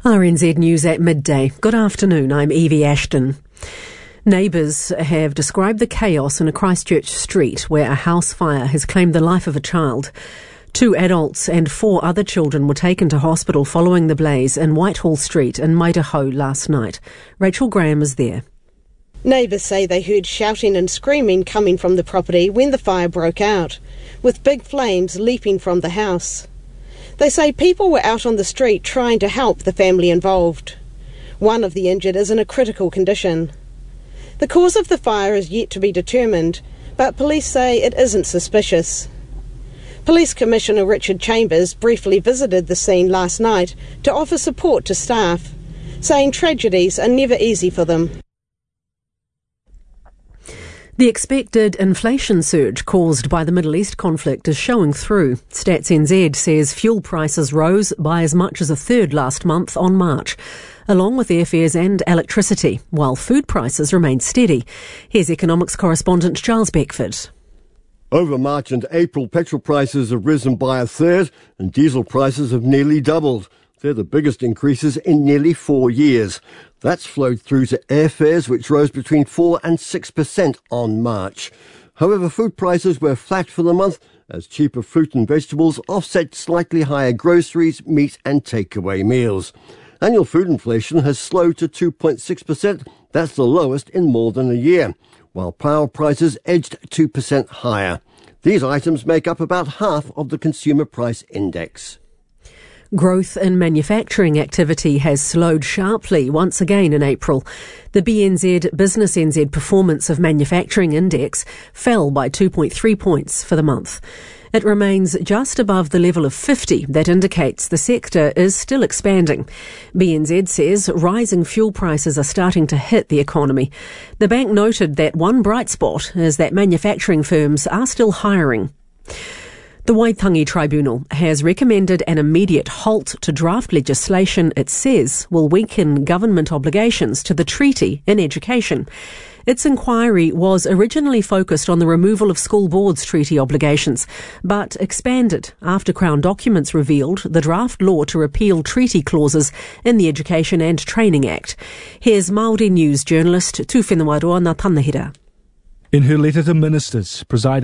RNZ News at midday. Good afternoon, I'm Evie Ashton. Neighbours have described the chaos in a Christchurch street where a house fire has claimed the life of a child. 2 adults and 4 other children were taken to hospital following the blaze in Whitehall Street in Maidaho last night. Rachel Graham is there. Neighbours say they heard shouting and screaming coming from the property when the fire broke out, with big flames leaping from the house. They say people were out on the street trying to help the family involved. One of the injured is in a critical condition. The cause of the fire is yet to be determined, but police say it isn't suspicious. Police Commissioner Richard Chambers briefly visited the scene last night to offer support to staff, saying tragedies are never easy for them. The expected inflation surge caused by the Middle East conflict is showing through. Stats NZ says fuel prices rose by as much as a third last month on March, along with airfares and electricity, while food prices remain steady. Here's economics correspondent Charles Beckford. Over March and April, petrol prices have risen by a third and diesel prices have nearly doubled. They're the biggest increases in nearly 4 years. That's flowed through to airfares, which rose between 4 and 6% on March. However, food prices were flat for the month as cheaper fruit and vegetables offset slightly higher groceries, meat and takeaway meals. Annual food inflation has slowed to 2.6%. That's the lowest in more than a year, while power prices edged 2% higher. These items make up about half of the Consumer Price Index. Growth in manufacturing activity has slowed sharply once again in April. The BNZ Business NZ Performance of Manufacturing Index fell by 2.3 points for the month. It remains just above the level of 50 that indicates the sector is still expanding. BNZ says rising fuel prices are starting to hit the economy. The bank noted that one bright spot is that manufacturing firms are still hiring. The Waitangi Tribunal has recommended an immediate halt to draft legislation it says will weaken government obligations to the treaty in education. Its inquiry was originally focused on the removal of school boards' treaty obligations, but expanded after Crown documents revealed the draft law to repeal treaty clauses in the Education and Training Act. Here's Māori News journalist Tūwhenuaroa Ngā Tanahira. In her letter to ministers, Presiding